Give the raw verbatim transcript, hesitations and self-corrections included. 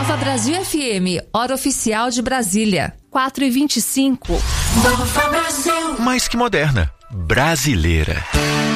Nova Brasil F M, hora oficial de Brasília, quatro e vinte e cinco. Nova Brasil. Mais que moderna, brasileira.